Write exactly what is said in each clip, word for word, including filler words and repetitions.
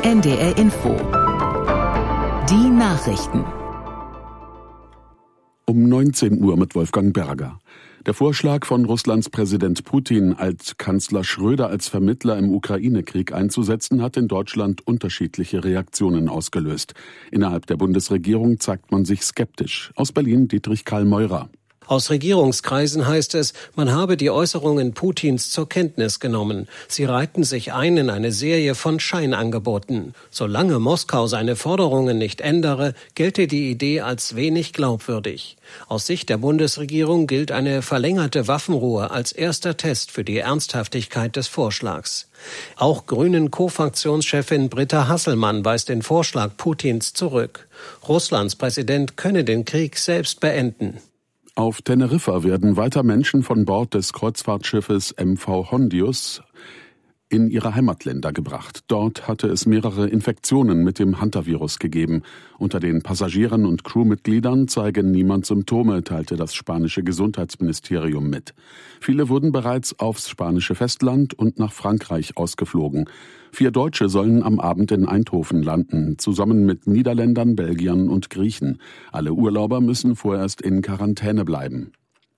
N D R Info. Die Nachrichten. Um neunzehn Uhr mit Wolfgang Berger. Der Vorschlag von Russlands Präsident Putin, Altkanzler Schröder als Vermittler im Ukraine-Krieg einzusetzen, hat in Deutschland unterschiedliche Reaktionen ausgelöst. Innerhalb der Bundesregierung zeigt man sich skeptisch. Aus Berlin Dietrich Karl Meurer. Aus Regierungskreisen heißt es, man habe die Äußerungen Putins zur Kenntnis genommen. Sie reihten sich ein in eine Serie von Scheinangeboten. Solange Moskau seine Forderungen nicht ändere, gelte die Idee als wenig glaubwürdig. Aus Sicht der Bundesregierung gilt eine verlängerte Waffenruhe als erster Test für die Ernsthaftigkeit des Vorschlags. Auch Grünen-Co-Fraktionschefin Britta Hasselmann weist den Vorschlag Putins zurück. Russlands Präsident könne den Krieg selbst beenden. Auf Teneriffa werden weiter Menschen von Bord des Kreuzfahrtschiffes M V Hondius in ihre Heimatländer gebracht. Dort hatte es mehrere Infektionen mit dem Hantavirus gegeben. Unter den Passagieren und Crewmitgliedern zeige niemand Symptome, teilte das spanische Gesundheitsministerium mit. Viele wurden bereits aufs spanische Festland und nach Frankreich ausgeflogen. Vier Deutsche sollen am Abend in Eindhoven landen, zusammen mit Niederländern, Belgiern und Griechen. Alle Urlauber müssen vorerst in Quarantäne bleiben.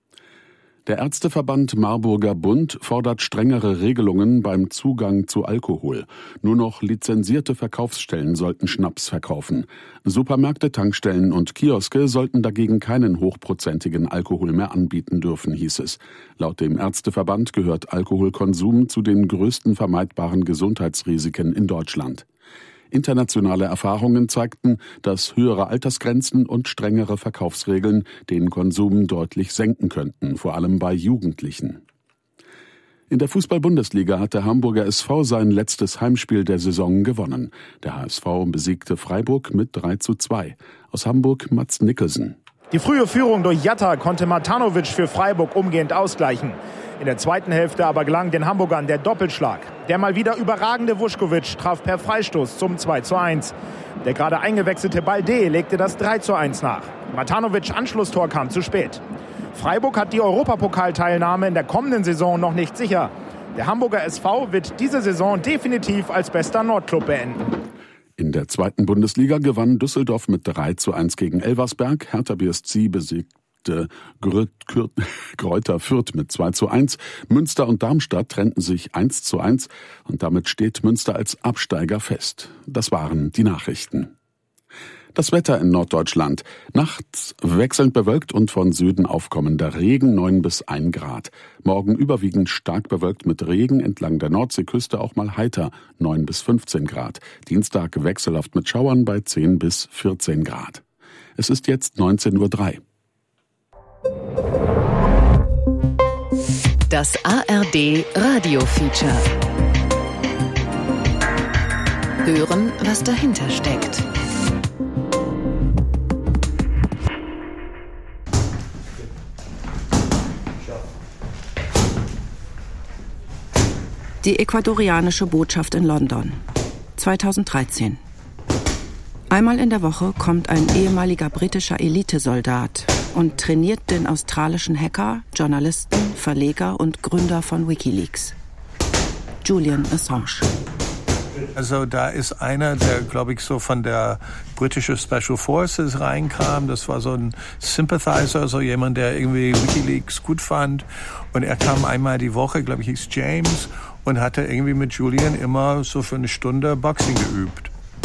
Der Ärzteverband Marburger Bund fordert strengere Regelungen beim Zugang zu Alkohol. Nur noch lizenzierte Verkaufsstellen sollten Schnaps verkaufen. Supermärkte, Tankstellen und Kioske sollten dagegen keinen hochprozentigen Alkohol mehr anbieten dürfen, hieß es. Laut dem Ärzteverband gehört Alkoholkonsum zu den größten vermeidbaren Gesundheitsrisiken in Deutschland. Internationale Erfahrungen zeigten, dass höhere Altersgrenzen und strengere Verkaufsregeln den Konsum deutlich senken könnten, vor allem bei Jugendlichen. In der Fußball-Bundesliga hat der Hamburger S V sein letztes Heimspiel der Saison gewonnen. Der H S V besiegte Freiburg mit drei zu zwei. Aus Hamburg Mats Nicholson. Die frühe Führung durch Jatta konnte Matanovic für Freiburg umgehend ausgleichen. In der zweiten Hälfte aber gelang den Hamburgern der Doppelschlag. Der mal wieder überragende Vuskovic traf per Freistoß zum zwei zu eins. Der gerade eingewechselte Balde legte das drei zu eins nach. Matanovic' Anschlusstor kam zu spät. Freiburg hat die Europapokalteilnahme in der kommenden Saison noch nicht sicher. Der Hamburger S V wird diese Saison definitiv als bester Nordclub beenden. In der zweiten Bundesliga gewann Düsseldorf mit drei zu eins gegen Elversberg. Hertha B S C besiegte Greuther Fürth mit zwei zu eins. Münster und Darmstadt trennten sich eins zu eins und damit steht Münster als Absteiger fest. Das waren die Nachrichten. Das Wetter in Norddeutschland. Nachts wechselnd bewölkt und von Süden aufkommender Regen, neun bis ein Grad. Morgen überwiegend stark bewölkt mit Regen, entlang der Nordseeküste auch mal heiter, neun bis fünfzehn Grad. Dienstag wechselhaft mit Schauern bei zehn bis vierzehn Grad. Es ist jetzt neunzehn Uhr drei. Das A R D Radio Feature. Hören, was dahinter steckt. Die ecuadorianische Botschaft in London. zweitausenddreizehn. Einmal in der Woche kommt ein ehemaliger britischer Elitesoldat und trainiert den australischen Hacker, Journalisten, Verleger und Gründer von WikiLeaks. Julian Assange. Also da ist einer, der, glaube ich, so von der britischen Special Forces reinkam. Das war so ein Sympathizer, so jemand, der irgendwie WikiLeaks gut fand. Und er kam einmal die Woche, glaube ich, hieß James, und hatte irgendwie mit Julian immer so für eine Stunde Boxing geübt.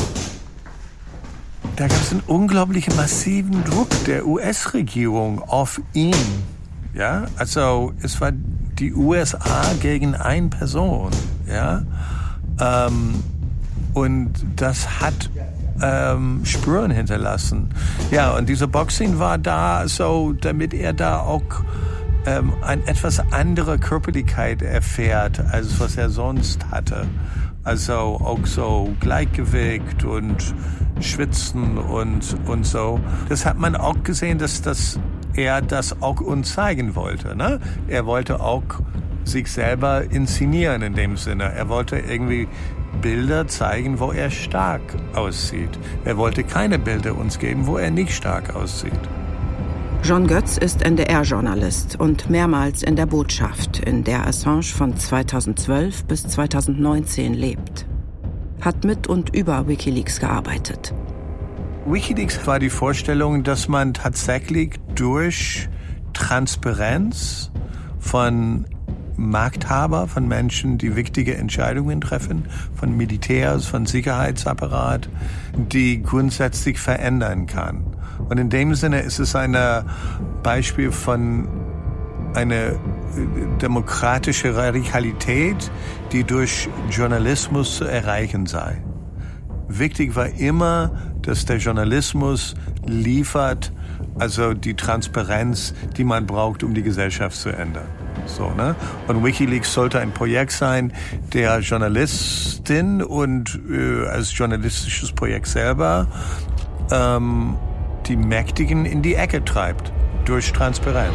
Da gab es einen unglaublichen massiven Druck der U S-Regierung auf ihn. Ja, also es war die U S A gegen eine Person. Ja, ähm, und das hat ähm, Spuren hinterlassen. Ja, und diese Boxing war da so, damit er da auch ähm, eine etwas andere Körperlichkeit erfährt, als was er sonst hatte. Also auch so Gleichgewicht und Schwitzen und, und so. Das hat man auch gesehen, dass das, er das auch uns zeigen wollte. Ne? Er wollte auch sich selber inszenieren in dem Sinne. Er wollte irgendwie Bilder zeigen, wo er stark aussieht. Er wollte keine Bilder uns geben, wo er nicht stark aussieht. John Götz ist N D R-Journalist und mehrmals in der Botschaft, in der Assange von zweitausendzwölf bis zweitausendneunzehn lebt. hat mit und über WikiLeaks gearbeitet. WikiLeaks war die Vorstellung, dass man tatsächlich durch Transparenz von Machthaber, von Menschen, die wichtige Entscheidungen treffen, von Militärs, von Sicherheitsapparat, die grundsätzlich verändern kann. Und in dem Sinne ist es ein Beispiel von einer demokratischen Radikalität, die durch Journalismus zu erreichen sei. Wichtig war immer, dass der Journalismus liefert, also die Transparenz, die man braucht, um die Gesellschaft zu ändern. So, ne? Und WikiLeaks sollte ein Projekt sein, der Journalistin und äh, als journalistisches Projekt selber ähm, die Mächtigen in die Ecke treibt, durch Transparenz.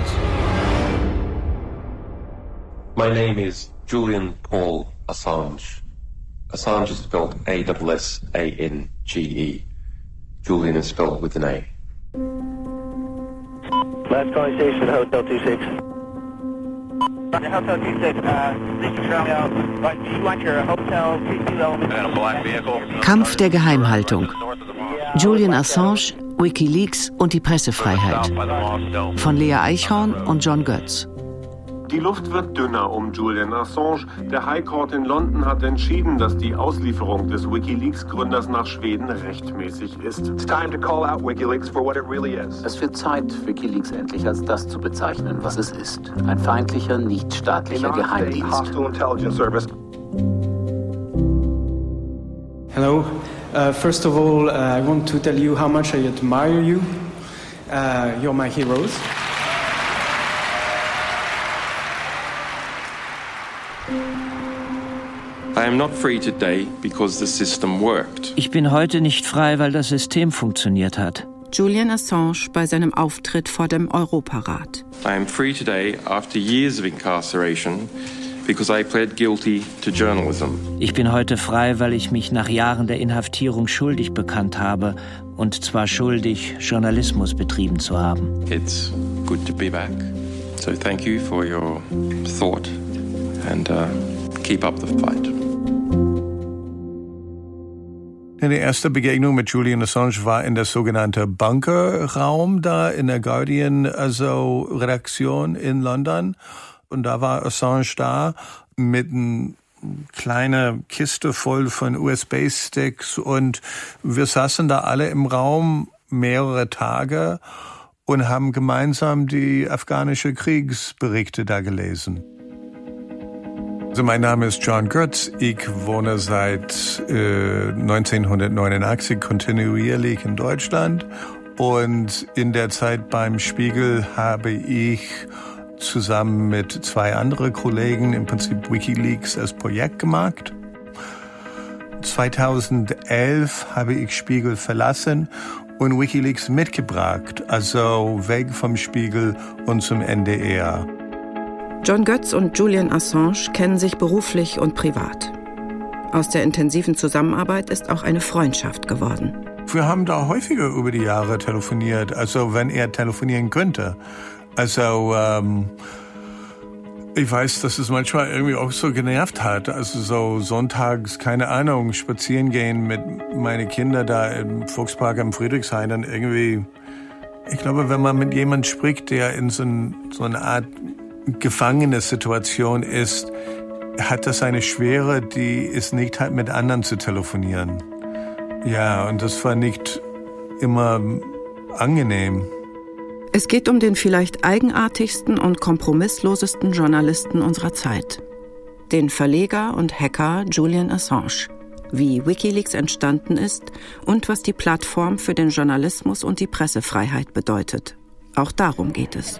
My name is Julian Paul Assange. Assange is spelled A S S A N G E. Julian is spelled with an A. Last calling station, Hotel two six. Hotel two six, uh, Mister Charlie, do you want your Hotel two two element? And a black vehicle. Kampf der Geheimhaltung. Julian Assange, WikiLeaks und die Pressefreiheit. Von Lea Eichhorn und John Götz. Die Luft wird dünner um Julian Assange. Der High Court in London hat entschieden, dass die Auslieferung des WikiLeaks-Gründers nach Schweden rechtmäßig ist. It's time to call out WikiLeaks for what it really is. Es wird Zeit, WikiLeaks endlich als das zu bezeichnen, was es ist. Ein feindlicher, nichtstaatlicher Geheimdienst. Hostile intelligence service. Hello. Uh, first of all, uh, I want to tell you how much I admire you. Uh, you're my heroes. I am not free today because the system worked. Ich bin heute nicht frei, weil das System funktioniert hat. Julian Assange bei seinem Auftritt vor dem Europarat. I am free today after years of incarceration because I pled guilty to journalism. Ich bin heute frei, weil ich mich nach Jahren der Inhaftierung schuldig bekannt habe, und zwar schuldig, Journalismus betrieben zu haben. It's good to be back. So thank you for your thought and uh, keep up the fight. Die erste Begegnung mit Julian Assange war in der sogenannten Bunkerraum da in der Guardian, also Redaktion in London. Und da war Assange da mit einer kleinen Kiste voll von U S B-Sticks und wir saßen da alle im Raum mehrere Tage und haben gemeinsam die afghanische Kriegsberichte da gelesen. Also mein Name ist John Götz. Ich wohne seit äh, neunzehnhundertneunundachtzig kontinuierlich in Deutschland und in der Zeit beim Spiegel habe ich zusammen mit zwei anderen Kollegen im Prinzip WikiLeaks als Projekt gemacht. zweitausendelf habe ich Spiegel verlassen und WikiLeaks mitgebracht, also weg vom Spiegel und zum N D R. John Götz und Julian Assange kennen sich beruflich und privat. Aus der intensiven Zusammenarbeit ist auch eine Freundschaft geworden. Wir haben da häufiger über die Jahre telefoniert, also wenn er telefonieren könnte. Also ähm, ich weiß, dass es manchmal irgendwie auch so genervt hat. Also so sonntags, keine Ahnung, spazieren gehen mit meinen Kindern da im Volkspark am Friedrichshain. Dann irgendwie, ich glaube, wenn man mit jemandem spricht, der in so, ein, so eine Art gefangene Situation ist, hat das eine Schwere, die ist nicht halt mit anderen zu telefonieren. Ja, und das war nicht immer angenehm. Es geht um den vielleicht eigenartigsten und kompromisslosesten Journalisten unserer Zeit. Den Verleger und Hacker Julian Assange. Wie WikiLeaks entstanden ist und was die Plattform für den Journalismus und die Pressefreiheit bedeutet. Auch darum geht es.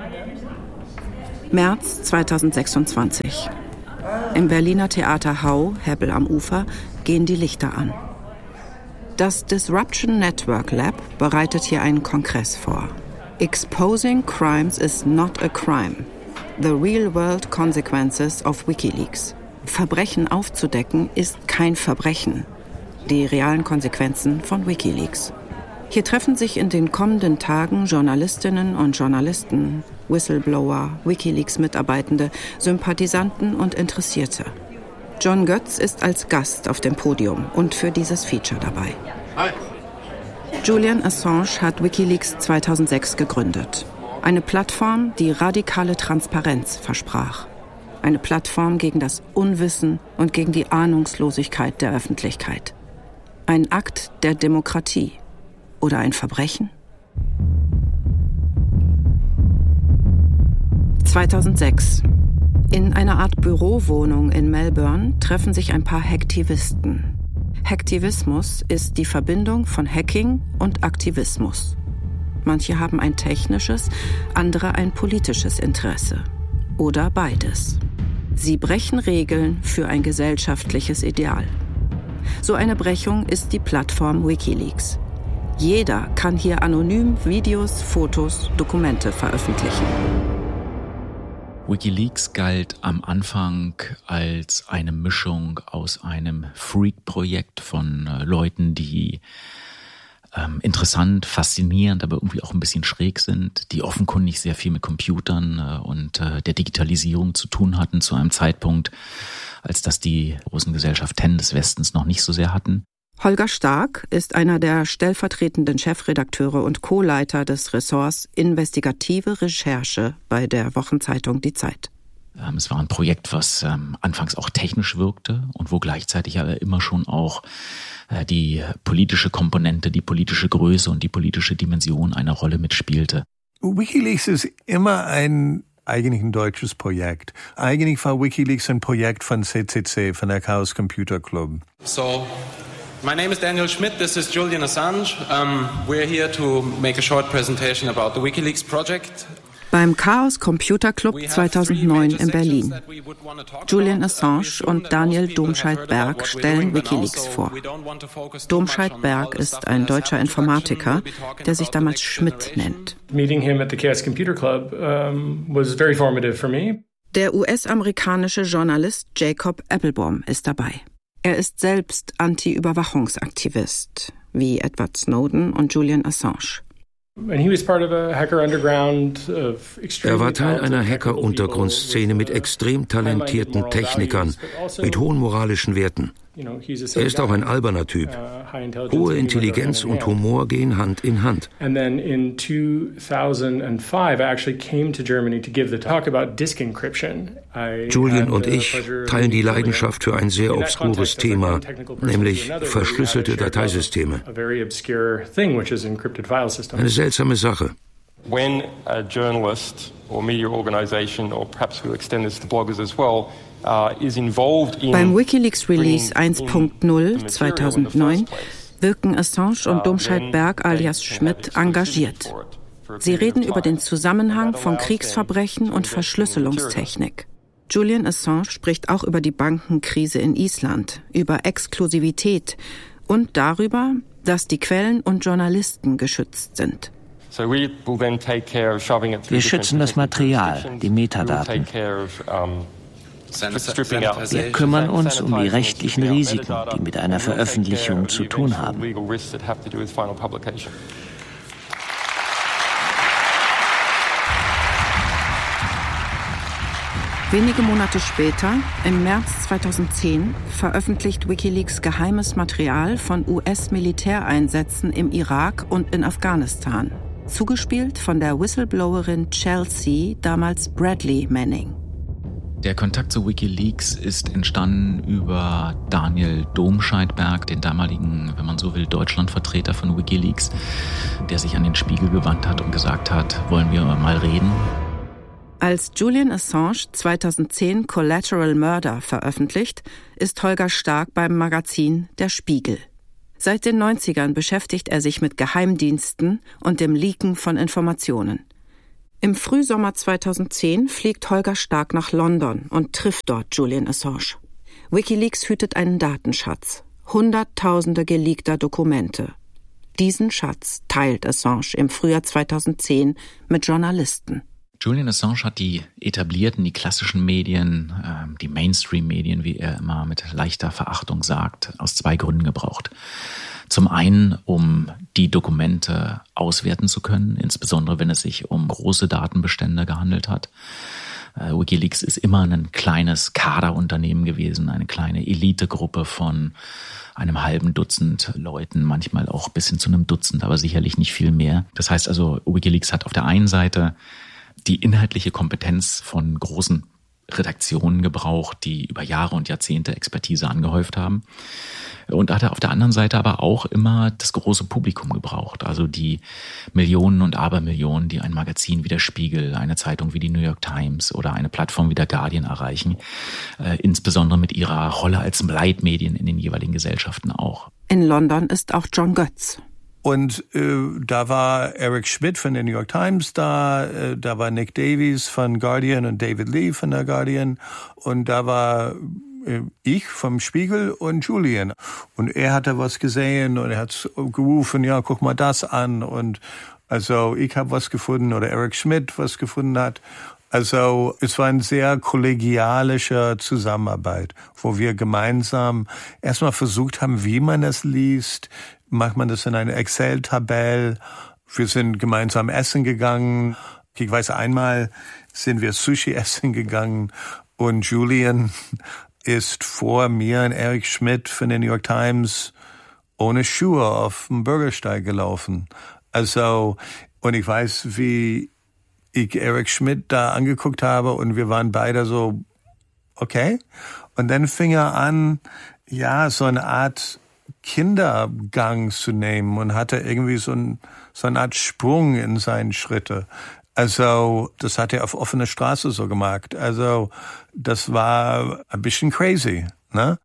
März zweitausendsechsundzwanzig. Im Berliner Theater Hau, Hebbel am Ufer, gehen die Lichter an. Das Disruption Network Lab bereitet hier einen Kongress vor. Exposing Crimes is not a crime. The real-world consequences of WikiLeaks. Verbrechen aufzudecken ist kein Verbrechen. Die realen Konsequenzen von WikiLeaks. Hier treffen sich in den kommenden Tagen Journalistinnen und Journalisten, Whistleblower, WikiLeaks-Mitarbeitende, Sympathisanten und Interessierte. John Götz ist als Gast auf dem Podium und für dieses Feature dabei. Hi. Julian Assange hat WikiLeaks zweitausendsechs gegründet. Eine Plattform, die radikale Transparenz versprach. Eine Plattform gegen das Unwissen und gegen die Ahnungslosigkeit der Öffentlichkeit. Ein Akt der Demokratie oder ein Verbrechen? zweitausendsechs. In einer Art Bürowohnung in Melbourne treffen sich ein paar Hacktivisten. Hacktivismus ist die Verbindung von Hacking und Aktivismus. Manche haben ein technisches, andere ein politisches Interesse. Oder beides. Sie brechen Regeln für ein gesellschaftliches Ideal. So eine Brechung ist die Plattform WikiLeaks. Jeder kann hier anonym Videos, Fotos, Dokumente veröffentlichen. WikiLeaks galt am Anfang als eine Mischung aus einem Freak-Projekt von äh, Leuten, die ähm, interessant, faszinierend, aber irgendwie auch ein bisschen schräg sind, die offenkundig sehr viel mit Computern äh, und äh, der Digitalisierung zu tun hatten zu einem Zeitpunkt, als das die großen Gesellschaften des Westens noch nicht so sehr hatten. Holger Stark ist einer der stellvertretenden Chefredakteure und Co-Leiter des Ressorts Investigative Recherche bei der Wochenzeitung Die Zeit. Ähm, es war ein Projekt, was ähm, anfangs auch technisch wirkte und wo gleichzeitig aber immer schon auch äh, die politische Komponente, die politische Größe und die politische Dimension eine Rolle mitspielte. WikiLeaks ist immer ein eigentlich ein deutsches Projekt. Eigentlich war WikiLeaks ein Projekt von C C C, von der Chaos Computer Club. So, my name is Daniel Schmidt, this is Julian Assange. Um, we're here to make a short presentation about the WikiLeaks project. Beim Chaos Computer Club zweitausendneun in Berlin. Julian Assange und Daniel Domscheit-Berg stellen WikiLeaks vor. Domscheit-Berg ist ein deutscher Informatiker, der sich damals Schmidt nennt. Der U S-amerikanische Journalist Jacob Appelbaum ist dabei. Er ist selbst Anti-Überwachungsaktivist, wie Edward Snowden und Julian Assange. Er war Teil einer Hacker-Untergrundszene mit extrem talentierten Technikern, mit hohen moralischen Werten. Er ist auch ein alberner Typ. Hohe Intelligenz und Humor gehen Hand in Hand. Julian und ich teilen die Leidenschaft für ein sehr obskures Thema, nämlich verschlüsselte Dateisysteme. Eine seltsame Sache. When a journalist or media organization, or perhaps we'll extend this to bloggers as well, uh, is involved in Beim WikiLeaks Release eins Punkt null zweitausendneun wirken Assange und Domscheit-Berg alias Schmidt engagiert. Sie reden über den Zusammenhang von Kriegsverbrechen und Verschlüsselungstechnik. Julian Assange spricht auch über die Bankenkrise in Island, über Exklusivität und darüber, dass die Quellen und Journalisten geschützt sind. Wir schützen das Material, die Metadaten. Wir kümmern uns um die rechtlichen Risiken, die mit einer Veröffentlichung zu tun haben. Wenige Monate später, im März zweitausendzehn, veröffentlicht WikiLeaks geheimes Material von U S-Militäreinsätzen im Irak und in Afghanistan. Zugespielt von der Whistleblowerin Chelsea, damals Bradley Manning. Der Kontakt zu WikiLeaks ist entstanden über Daniel Domscheit-Berg, den damaligen, wenn man so will, Deutschlandvertreter von WikiLeaks, der sich an den Spiegel gewandt hat und gesagt hat, wollen wir mal reden? Als Julian Assange zweitausendzehn Collateral Murder veröffentlicht, ist Holger Stark beim Magazin Der Spiegel. Seit den neunzigern beschäftigt er sich mit Geheimdiensten und dem Leaken von Informationen. Im Frühsommer zweitausendzehn fliegt Holger Stark nach London und trifft dort Julian Assange. WikiLeaks hütet einen Datenschatz, Hunderttausende geleakter Dokumente. Diesen Schatz teilt Assange im Frühjahr zweitausendzehn mit Journalisten. Julian Assange hat die etablierten, die klassischen Medien, äh, die Mainstream-Medien, wie er immer mit leichter Verachtung sagt, aus zwei Gründen gebraucht. Zum einen, um die Dokumente auswerten zu können, insbesondere wenn es sich um große Datenbestände gehandelt hat. Äh, WikiLeaks ist immer ein kleines Kaderunternehmen gewesen, eine kleine Elitegruppe von einem halben Dutzend Leuten, manchmal auch bis hin zu einem Dutzend, aber sicherlich nicht viel mehr. Das heißt also, WikiLeaks hat auf der einen Seite die inhaltliche Kompetenz von großen Redaktionen gebraucht, die über Jahre und Jahrzehnte Expertise angehäuft haben. Und hat er auf der anderen Seite aber auch immer das große Publikum gebraucht. Also die Millionen und Abermillionen, die ein Magazin wie der Spiegel, eine Zeitung wie die New York Times oder eine Plattform wie der Guardian erreichen. Äh, insbesondere mit ihrer Rolle als Leitmedien in den jeweiligen Gesellschaften auch. In London ist auch John Götz. Und äh, da war Eric Schmidt von der New York Times da, äh, da war Nick Davies von Guardian und David Lee von der Guardian und da war äh, ich vom Spiegel und Julian. Und er hatte was gesehen und er hat gerufen, ja, guck mal das an. Und also ich habe was gefunden oder Eric Schmidt was gefunden hat. Also es war eine sehr kollegialische Zusammenarbeit, wo wir gemeinsam erstmal versucht haben, wie man das liest. Macht man das in eine Excel-Tabelle? Wir sind gemeinsam essen gegangen. Ich weiß, einmal sind wir Sushi essen gegangen und Julian ist vor mir und Eric Schmidt von der New York Times ohne Schuhe auf dem Bürgersteig gelaufen. Also, und ich weiß, wie ich Eric Schmidt da angeguckt habe und wir waren beide so, okay. Und dann fing er an, ja, so eine Art Kindergang zu nehmen und hatte irgendwie so, ein, so eine Art Sprung in seinen Schritte. Also das hat er auf offener Straße so gemacht. Also das war ein bisschen crazy, ne?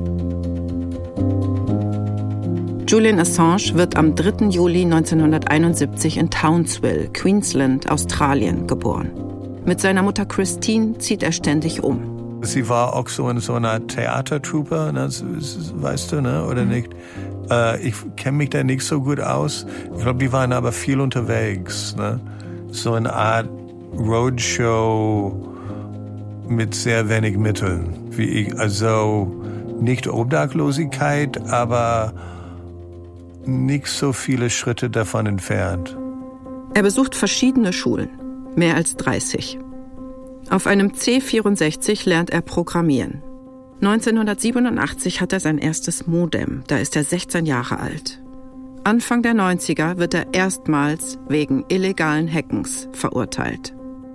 Julian Assange wird am dritten Juli neunzehnhunderteinundsiebzig in Townsville, Queensland, Australien, geboren. Mit seiner Mutter Christine zieht er ständig um. Sie war auch so in so einer Theatertruppe, ne, weißt du, ne, oder nicht? Äh, ich kenne mich da nicht so gut aus. Ich glaube, die waren aber viel unterwegs, ne? So eine Art Roadshow mit sehr wenig Mitteln. Wie ich, also nicht Obdachlosigkeit, aber nicht so viele Schritte davon entfernt. Er besucht verschiedene Schulen, mehr als dreißig. Auf einem C vierundsechzig lernt er Programmieren. neunzehnhundertsiebenundachtzig hat er sein erstes Modem, da ist er sechzehn Jahre alt. Anfang der neunziger wird er erstmals wegen illegalen Hackens verurteilt.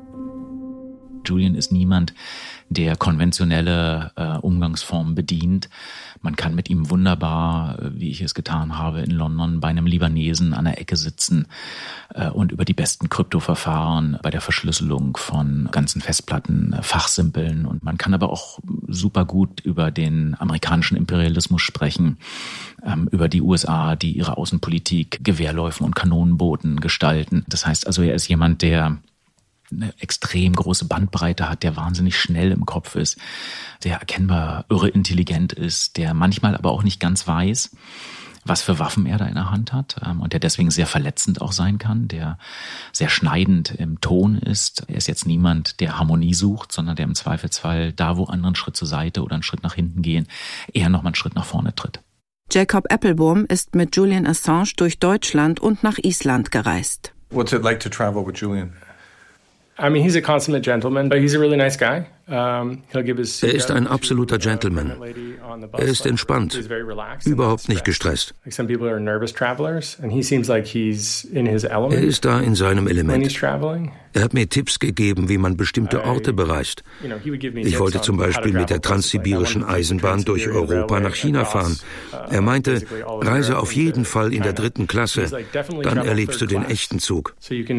Julian ist niemand, der konventionelle äh, Umgangsformen bedient. Man kann mit ihm wunderbar, wie ich es getan habe, in London bei einem Libanesen an der Ecke sitzen äh, und über die besten Kryptoverfahren bei der Verschlüsselung von ganzen Festplatten äh, fachsimpeln. Und man kann aber auch super gut über den amerikanischen Imperialismus sprechen, ähm, über die U S A, die ihre Außenpolitik Gewehrläufen und Kanonenbooten gestalten. Das heißt also, er ist jemand, der eine extrem große Bandbreite hat, der wahnsinnig schnell im Kopf ist, der erkennbar irre intelligent ist, der manchmal aber auch nicht ganz weiß, was für Waffen er da in der Hand hat und der deswegen sehr verletzend auch sein kann, der sehr schneidend im Ton ist. Er ist jetzt niemand, der Harmonie sucht, sondern der im Zweifelsfall da, wo andere einen Schritt zur Seite oder einen Schritt nach hinten gehen, eher noch mal einen Schritt nach vorne tritt. Jacob Appelbaum ist mit Julian Assange durch Deutschland und nach Island gereist. What's it like to travel with Julian? I mean, he's a consummate gentleman, but he's a really nice guy. Um, he'll give his er ist ein absoluter Gentleman. Er ist entspannt, überhaupt nicht gestresst. Er ist da in seinem Element. Er hat mir Tipps gegeben, wie man bestimmte Orte bereist. Ich wollte zum Beispiel mit der transsibirischen Eisenbahn durch Europa nach China fahren. Er meinte, reise auf jeden Fall in der dritten Klasse, dann erlebst du den echten Zug.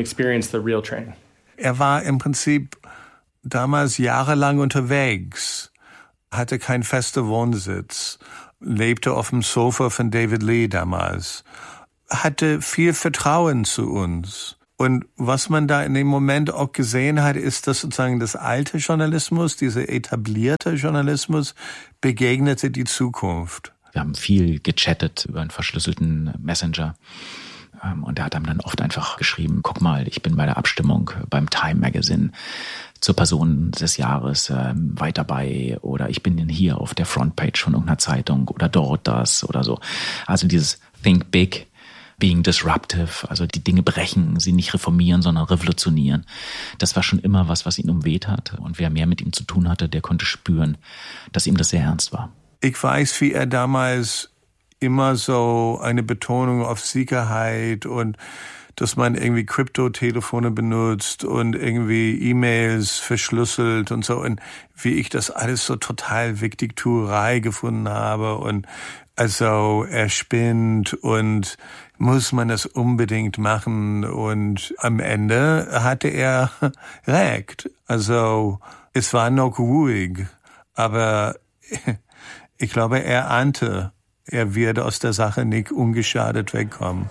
Er war im Prinzip damals jahrelang unterwegs, hatte keinen festen Wohnsitz, lebte auf dem Sofa von David Lee damals, hatte viel Vertrauen zu uns. Und was man da in dem Moment auch gesehen hat, ist, dass sozusagen das alte Journalismus, dieser etablierte Journalismus, begegnete die Zukunft. Wir haben viel gechattet über einen verschlüsselten Messenger. Und er hat dann oft einfach geschrieben, guck mal, ich bin bei der Abstimmung beim Time Magazine zur Person des Jahres ähm, weit dabei oder ich bin hier auf der Frontpage von irgendeiner Zeitung oder dort das oder so. Also dieses Think Big, being disruptive, also die Dinge brechen, sie nicht reformieren, sondern revolutionieren. Das war schon immer was, was ihn umweht hat. Und wer mehr mit ihm zu tun hatte, der konnte spüren, dass ihm das sehr ernst war. Ich weiß, wie er damals immer so eine Betonung auf Sicherheit und dass man irgendwie Kryptotelefone benutzt und irgendwie E-Mails verschlüsselt und so, und wie ich das alles so total Wichtigtuerei gefunden habe und also er spinnt und muss man das unbedingt machen, und am Ende hatte er recht. Also es war noch ruhig, aber ich glaube, er ahnte, er wird aus der Sache nicht ungeschadet wegkommen.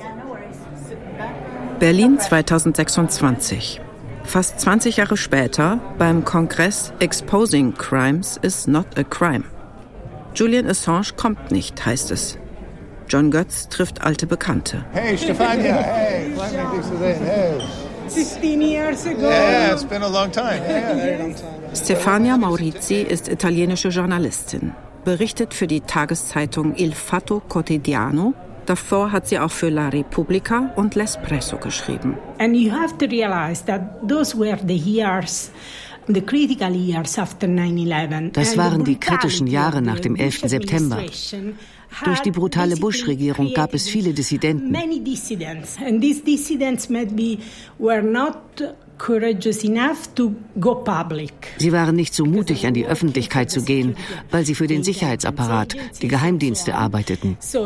Berlin zweitausendsechsundzwanzig. Fast zwanzig Jahre später beim Kongress Exposing Crimes is not a Crime. Julian Assange kommt nicht, heißt es. John Götz trifft alte Bekannte. Hey, Stefania, hey, lange nichts zu sehen, hey. fifteen years ago. Yeah, it's been a long time. Yeah, very long time. Stefania Maurizi ist italienische Journalistin, berichtet für die Tageszeitung Il Fatto Quotidiano. Davor hat sie auch für La Repubblica und L'Espresso geschrieben. And you have to realize that those were the years, the critical years after nine eleven. Das waren die kritischen Jahre nach dem elften September. Durch die brutale Bush-Regierung gab es viele Dissidenten. Many dissidents, and these dissidents maybe were not courageous enough to go public. Sie waren nicht so mutig, an die Öffentlichkeit zu gehen, weil sie für den Sicherheitsapparat, die Geheimdienste arbeiteten. Sie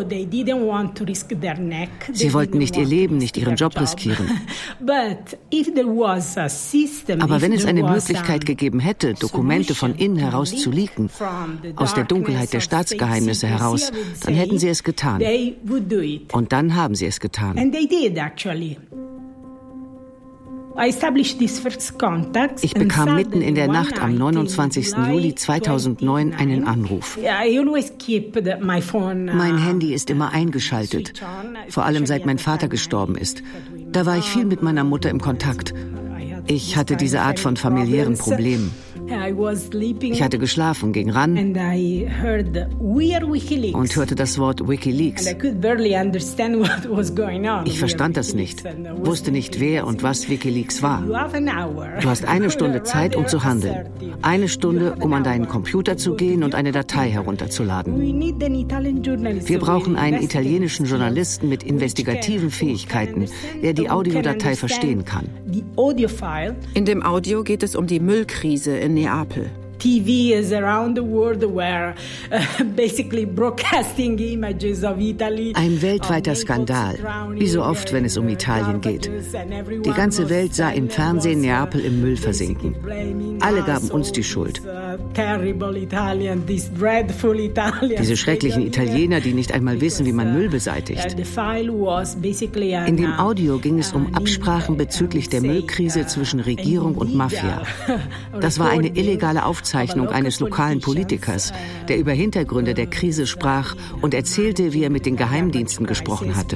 wollten nicht ihr Leben, nicht ihren Job riskieren. Aber wenn es eine Möglichkeit gegeben hätte, Dokumente von innen heraus zu leaken, aus der Dunkelheit der Staatsgeheimnisse heraus, dann hätten sie es getan. Und dann haben sie es getan. Ich bekam mitten in der Nacht am neunundzwanzigsten Juli zweitausendneun einen Anruf. Mein Handy ist immer eingeschaltet, vor allem seit mein Vater gestorben ist. Da war ich viel mit meiner Mutter im Kontakt. Ich hatte diese Art von familiären Problemen. Ich hatte geschlafen, ging ran und hörte das Wort WikiLeaks. Ich verstand das nicht, wusste nicht, wer und was WikiLeaks war. Du hast eine Stunde Zeit, um zu handeln. Eine Stunde, um an deinen Computer zu gehen und eine Datei herunterzuladen. Wir brauchen einen italienischen Journalisten mit investigativen Fähigkeiten, der die Audiodatei verstehen kann. In dem Audio geht es um die Müllkrise in Neapel. T V is around the world where uh, basically broadcasting images of Italy. Ein weltweiter Skandal, wie so oft, wenn es um Italien geht. Die ganze Welt sah im Fernsehen Neapel im Müll versinken. Alle gaben uns die Schuld. Diese schrecklichen Italiener, die nicht einmal wissen, wie man Müll beseitigt. In dem Audio ging es um Absprachen bezüglich der Müllkrise zwischen Regierung und Mafia. Das war eine illegale Aufzeichnung eines lokalen Politikers, der über Hintergründe der Krise sprach und erzählte, wie er mit den Geheimdiensten gesprochen hatte.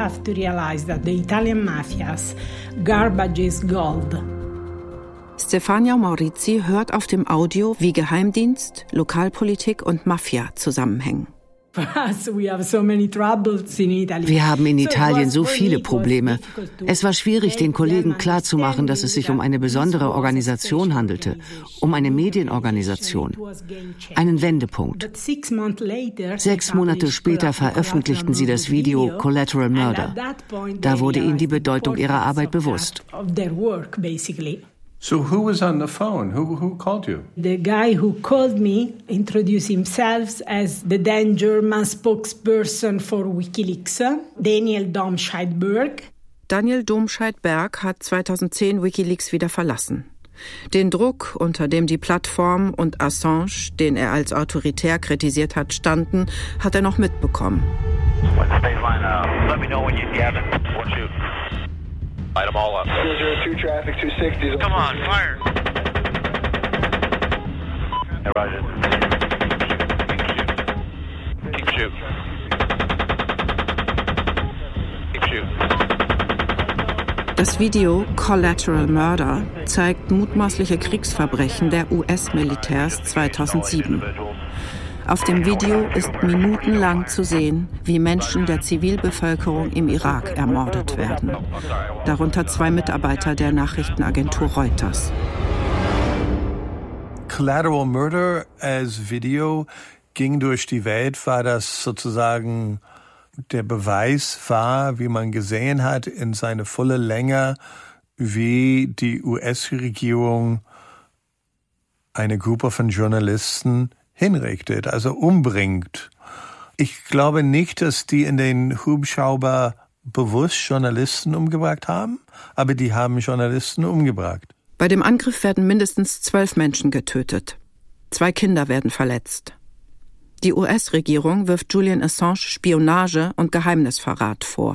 Stefania Maurizi hört auf dem Audio, wie Geheimdienst, Lokalpolitik und Mafia zusammenhängen. Wir haben in Italien so viele Probleme. Es war schwierig, den Kollegen klarzumachen, dass es sich um eine besondere Organisation handelte, um eine Medienorganisation, einen Wendepunkt. Sechs Monate später veröffentlichten sie das Video Collateral Murder. Da wurde ihnen die Bedeutung ihrer Arbeit bewusst. So who was on the phone? Who who called you? The guy who called me introduced himself as the then German spokesperson for WikiLeaks, Daniel Domscheit-Berg. Daniel Domscheit-Berg hat zweitausendzehn WikiLeaks wieder verlassen. Den Druck, unter dem die Plattform und Assange, den er als autoritär kritisiert hat, standen, hat er noch mitbekommen. Light them all up. zero zero two traffic, two sixty. Come on, fire! Hey, Roger. Keep shooting. Keep shooting. Das Video Collateral Murder zeigt mutmaßliche Kriegsverbrechen der U S-Militärs zweitausendsieben. Auf dem Video ist minutenlang zu sehen, wie Menschen der Zivilbevölkerung im Irak ermordet werden. Darunter zwei Mitarbeiter der Nachrichtenagentur Reuters. Collateral Murder als Video ging durch die Welt, war das sozusagen der Beweis war, wie man gesehen hat, in seine volle Länge, wie die U S-Regierung eine Gruppe von Journalisten hinrichtet, also umbringt. Ich glaube nicht, dass die in den Hubschrauber bewusst Journalisten umgebracht haben, aber die haben Journalisten umgebracht. Bei dem Angriff werden mindestens zwölf Menschen getötet. Zwei Kinder werden verletzt. Die U S-Regierung wirft Julian Assange Spionage und Geheimnisverrat vor.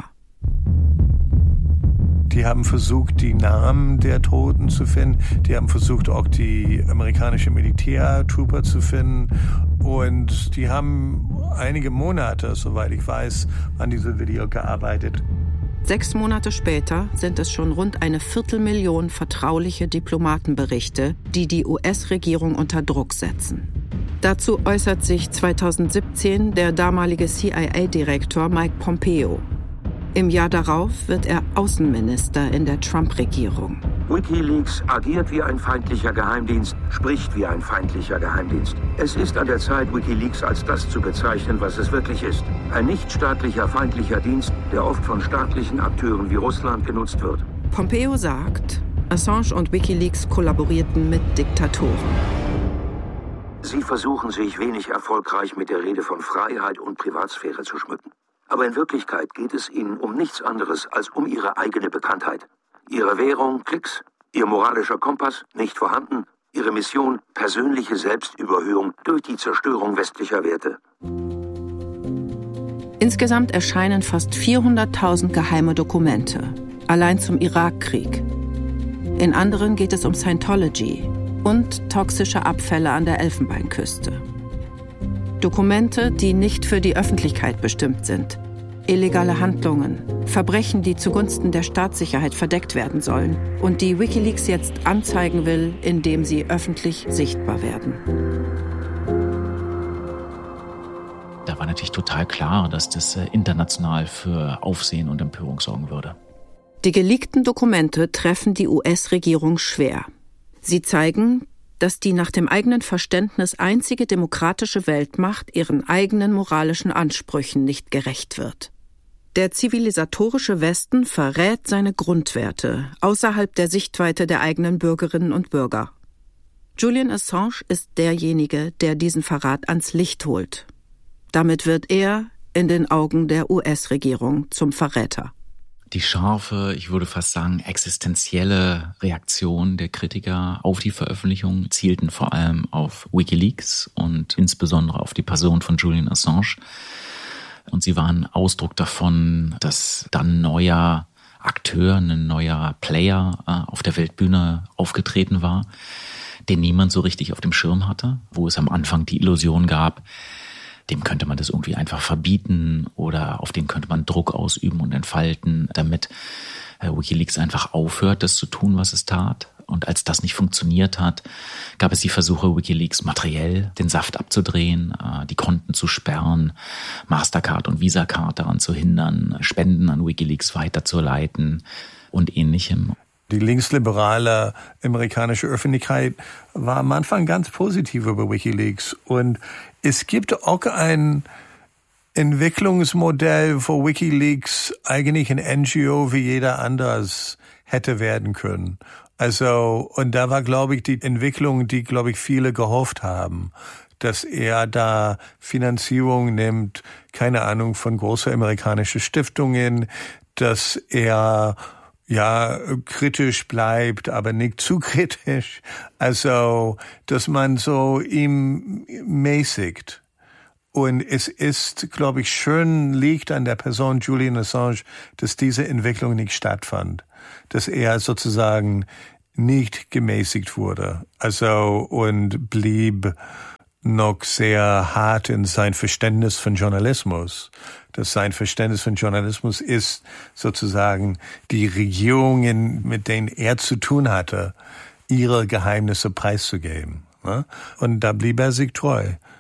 Die haben versucht, die Namen der Toten zu finden. Die haben versucht, auch die amerikanische Militärtrooper zu finden. Und die haben einige Monate, soweit ich weiß, an diesem Video gearbeitet. Sechs Monate später sind es schon rund eine Viertelmillion vertrauliche Diplomatenberichte, die die U S-Regierung unter Druck setzen. Dazu äußert sich zweitausendsiebzehn der damalige C I A-Direktor Mike Pompeo. Im Jahr darauf wird er Außenminister in der Trump-Regierung. WikiLeaks agiert wie ein feindlicher Geheimdienst, spricht wie ein feindlicher Geheimdienst. Es ist an der Zeit, WikiLeaks als das zu bezeichnen, was es wirklich ist. Ein nichtstaatlicher, feindlicher Dienst, der oft von staatlichen Akteuren wie Russland genutzt wird. Pompeo sagt, Assange und WikiLeaks kollaborierten mit Diktatoren. Sie versuchen sich wenig erfolgreich mit der Rede von Freiheit und Privatsphäre zu schmücken. Aber in Wirklichkeit geht es ihnen um nichts anderes als um ihre eigene Bekanntheit. Ihre Währung, Klicks, ihr moralischer Kompass, nicht vorhanden, ihre Mission, persönliche Selbstüberhöhung durch die Zerstörung westlicher Werte. Insgesamt erscheinen fast vierhunderttausend geheime Dokumente, allein zum Irakkrieg. In anderen geht es um Scientology und toxische Abfälle an der Elfenbeinküste. Dokumente, die nicht für die Öffentlichkeit bestimmt sind. Illegale Handlungen, Verbrechen, die zugunsten der Staatssicherheit verdeckt werden sollen und die WikiLeaks jetzt anzeigen will, indem sie öffentlich sichtbar werden. Da war natürlich total klar, dass das international für Aufsehen und Empörung sorgen würde. Die geleakten Dokumente treffen die U S-Regierung schwer. Sie zeigen, dass die nach dem eigenen Verständnis einzige demokratische Weltmacht ihren eigenen moralischen Ansprüchen nicht gerecht wird. Der zivilisatorische Westen verrät seine Grundwerte außerhalb der Sichtweite der eigenen Bürgerinnen und Bürger. Julian Assange ist derjenige, der diesen Verrat ans Licht holt. Damit wird er in den Augen der U S-Regierung zum Verräter. Die scharfe, ich würde fast sagen, existenzielle Reaktion der Kritiker auf die Veröffentlichung zielten vor allem auf WikiLeaks und insbesondere auf die Person von Julian Assange. Und sie waren Ausdruck davon, dass dann ein neuer Akteur, ein neuer Player äh, auf der Weltbühne aufgetreten war, den niemand so richtig auf dem Schirm hatte, wo es am Anfang die Illusion gab, dem könnte man das irgendwie einfach verbieten oder auf den könnte man Druck ausüben und entfalten, damit äh, WikiLeaks einfach aufhört, das zu tun, was es tat. Und als das nicht funktioniert hat, gab es die Versuche, WikiLeaks materiell den Saft abzudrehen, äh, die Konten zu sperren, Mastercard und Visa-Card daran zu hindern, Spenden an WikiLeaks weiterzuleiten und Ähnlichem. Die linksliberale amerikanische Öffentlichkeit war am Anfang ganz positiv über WikiLeaks. Und es gibt auch ein Entwicklungsmodell, wo WikiLeaks eigentlich ein N G O wie jeder anderes hätte werden können. Also, und da war, glaube ich, die Entwicklung, die, glaube ich, viele gehofft haben, dass er da Finanzierung nimmt, keine Ahnung, von großen amerikanischen Stiftungen, dass er ja kritisch bleibt, aber nicht zu kritisch. Also, dass man so ihm mäßigt. Und es ist, glaube ich, schön liegt an der Person Julian Assange, dass diese Entwicklung nicht stattfand. Dass er sozusagen nicht gemäßigt wurde. Also, und blieb noch sehr hart in sein Verständnis von Journalismus. Dass sein Verständnis von Journalismus ist sozusagen die Regierungen, mit denen er zu tun hatte, ihre Geheimnisse preiszugeben. Und da blieb er sich treu.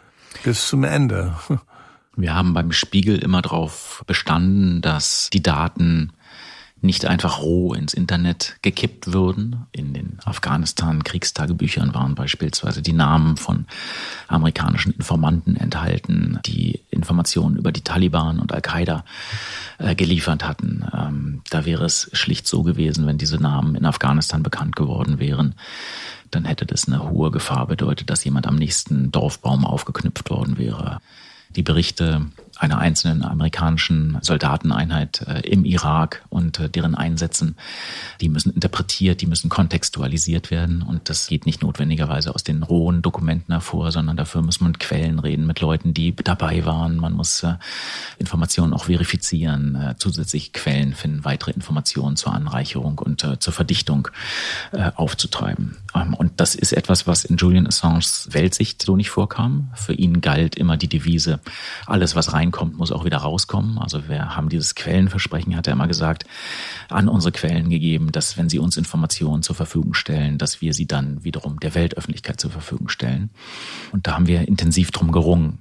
bis zum Ende. Wir haben beim Spiegel immer darauf bestanden, dass die Daten nicht einfach roh ins Internet gekippt würden. In den Afghanistan-Kriegstagebüchern waren beispielsweise die Namen von amerikanischen Informanten enthalten, die Informationen über die Taliban und Al-Qaida äh, geliefert hatten. Ähm, da wäre es schlicht so gewesen, wenn diese Namen in Afghanistan bekannt geworden wären, dann hätte das eine hohe Gefahr bedeutet, dass jemand am nächsten Dorfbaum aufgeknüpft worden wäre. Die Berichte einer einzelnen amerikanischen Soldateneinheit äh, im Irak und äh, deren Einsätzen, die müssen interpretiert, die müssen kontextualisiert werden. Und das geht nicht notwendigerweise aus den rohen Dokumenten hervor, sondern dafür muss man mit Quellen reden, mit Leuten, die dabei waren. Man muss äh, Informationen auch verifizieren, äh, zusätzliche Quellen finden, weitere Informationen zur Anreicherung und äh, zur Verdichtung äh, aufzutreiben. Ähm, und das ist etwas, was in Julian Assanges Weltsicht so nicht vorkam. Für ihn galt immer die Devise, alles, was rein kommt, muss auch wieder rauskommen. Also wir haben dieses Quellenversprechen, hat er immer gesagt, an unsere Quellen gegeben, dass wenn sie uns Informationen zur Verfügung stellen, dass wir sie dann wiederum der Weltöffentlichkeit zur Verfügung stellen. Und da haben wir intensiv drum gerungen.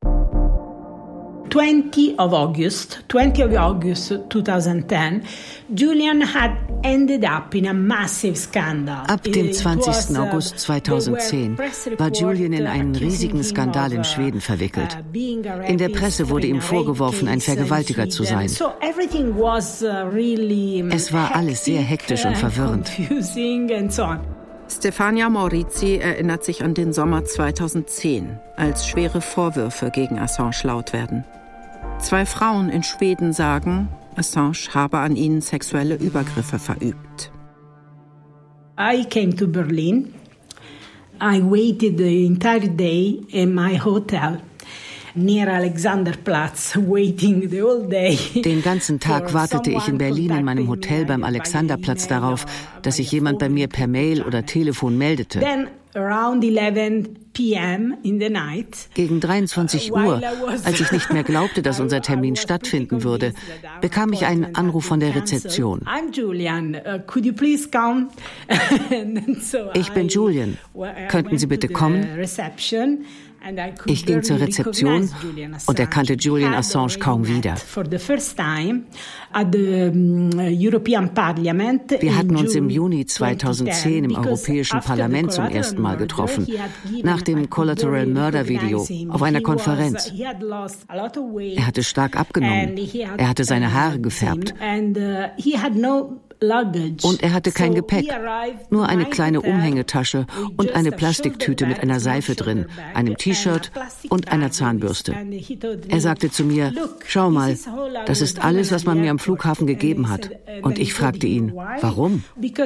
twentieth of August, twentieth of August twenty ten, Julian had ended up in a massive scandal. Ab dem zwanzigsten August zweitausendzehn war Julian in einen riesigen Skandal in Schweden verwickelt. In der Presse wurde ihm vorgeworfen, ein Vergewaltiger zu sein. Es war alles sehr hektisch und verwirrend. Stefania Maurizi erinnert sich an den Sommer zweitausendzehn, als schwere Vorwürfe gegen Assange laut werden. Zwei Frauen in Schweden sagen, Assange habe an ihnen sexuelle Übergriffe verübt. I came to Berlin. I waited the entire day in my hotel near Alexanderplatz, waiting the whole day. Den ganzen Tag wartete ich in Berlin in meinem Hotel beim Alexanderplatz darauf, dass sich jemand bei mir per Mail oder Telefon meldete. Around eleven p m in the night, gegen dreiundzwanzig Uhr, als ich nicht mehr glaubte, dass unser Termin stattfinden würde, bekam ich einen Anruf von der Rezeption. Ich bin Julian. Könnten Sie bitte kommen? Ich ging zur Rezeption und erkannte Julian Assange kaum wieder. Wir hatten uns im Juni zweitausendzehn im Europäischen Parlament zum ersten Mal getroffen, nach dem Collateral Murder Video auf einer Konferenz. Er hatte stark abgenommen, er hatte seine Haare gefärbt. Und er hatte kein Gepäck, nur eine kleine Umhängetasche und eine Plastiktüte mit einer Seife drin, einem T-Shirt und einer Zahnbürste. Er sagte zu mir, schau mal, das ist alles, was man mir am Flughafen gegeben hat. Und ich fragte ihn, warum?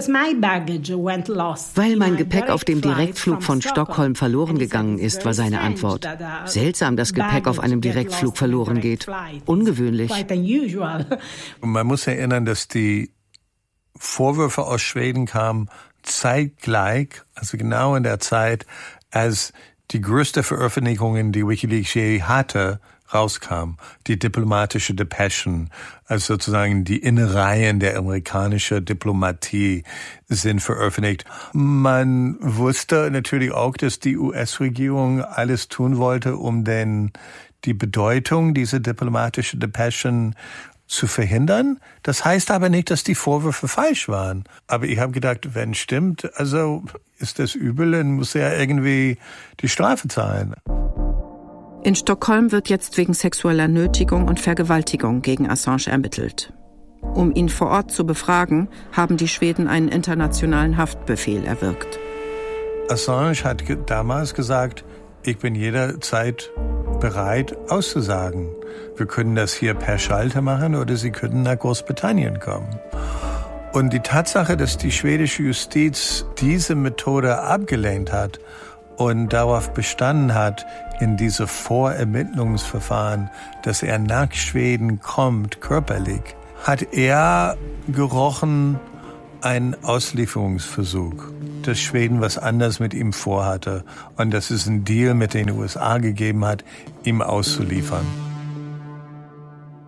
Weil mein Gepäck auf dem Direktflug von Stockholm verloren gegangen ist, war seine Antwort. Seltsam, dass Gepäck auf einem Direktflug verloren geht. Ungewöhnlich. Man muss erinnern, dass die Vorwürfe aus Schweden kamen zeitgleich, also genau in der Zeit, als die größte Veröffentlichung, die WikiLeaks je hatte, rauskam. Die diplomatische Depeschen, also sozusagen die Innereien der amerikanischen Diplomatie sind veröffentlicht. Man wusste natürlich auch, dass die U S-Regierung alles tun wollte, um den, die Bedeutung dieser diplomatischen Depeschen zu verhindern. Das heißt aber nicht, dass die Vorwürfe falsch waren. Aber ich habe gedacht, wenn stimmt, also ist das übel, dann muss er irgendwie die Strafe zahlen. In Stockholm wird jetzt wegen sexueller Nötigung und Vergewaltigung gegen Assange ermittelt. Um ihn vor Ort zu befragen, haben die Schweden einen internationalen Haftbefehl erwirkt. Assange hat ge- damals gesagt, ich bin jederzeit bereit auszusagen. Wir können das hier per Schalter machen oder Sie können nach Großbritannien kommen. Und die Tatsache, dass die schwedische Justiz diese Methode abgelehnt hat und darauf bestanden hat, in diese Vorermittlungsverfahren, dass er nach Schweden kommt, körperlich, hat er gerochen, ein Auslieferungsversuch, dass Schweden was anderes mit ihm vorhatte und dass es einen Deal mit den U S A gegeben hat, ihm auszuliefern.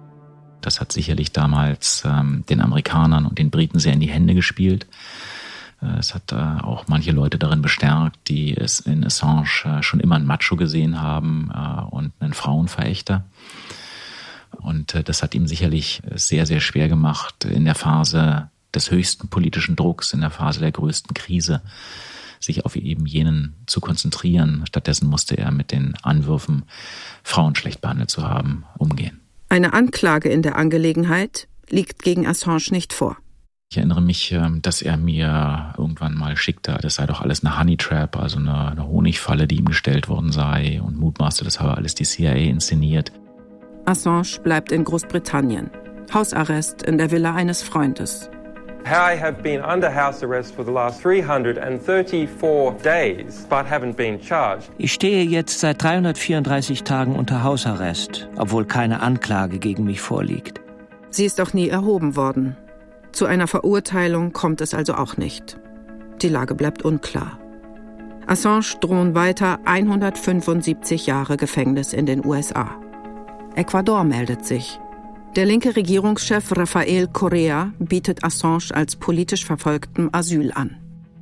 Das hat sicherlich damals ähm, den Amerikanern und den Briten sehr in die Hände gespielt. Es hat äh, auch manche Leute darin bestärkt, die es in Assange äh, schon immer einen Macho gesehen haben äh, und einen Frauenverächter. Und äh, das hat ihm sicherlich sehr, sehr schwer gemacht, in der Phase des höchsten politischen Drucks, in der Phase der größten Krise, sich auf eben jenen zu konzentrieren. Stattdessen musste er mit den Anwürfen, Frauen schlecht behandelt zu haben, umgehen. Eine Anklage in der Angelegenheit liegt gegen Assange nicht vor. Ich erinnere mich, dass er mir irgendwann mal schickte, das sei doch alles eine Honey Trap, also eine, eine Honigfalle, die ihm gestellt worden sei, und mutmaßte, das habe alles die C I A inszeniert. Assange bleibt in Großbritannien. Hausarrest in der Villa eines Freundes. I have been under house arrest for the last three hundred thirty-four days, but haven't been charged. Ich stehe jetzt seit dreihundertvierunddreißig Tagen unter Hausarrest, obwohl keine Anklage gegen mich vorliegt. Sie ist auch nie erhoben worden. Zu einer Verurteilung kommt es also auch nicht. Die Lage bleibt unklar. Assange drohen weiter hundertfünfundsiebzig Jahre Gefängnis in den U S A. Ecuador meldet sich. Der linke Regierungschef Rafael Correa bietet Assange als politisch Verfolgtem Asyl an.